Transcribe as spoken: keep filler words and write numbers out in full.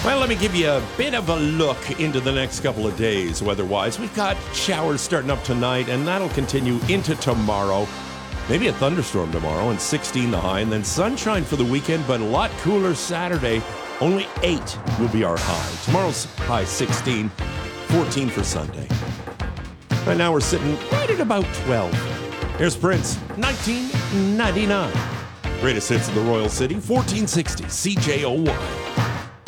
Well, let me give you a bit of a look into the next couple of days weather-wise. We've got showers starting up tonight, and that'll continue into tomorrow. Maybe a thunderstorm tomorrow, and sixteen the high, and then sunshine for the weekend, but a lot cooler Saturday. Only eight will be our high. Tomorrow's high sixteen, fourteen for Sunday. Right now we're sitting right at about twelve. Here's Prince, nineteen ninety-nine. Greatest hits of the Royal City, fourteen sixty, C J O Y.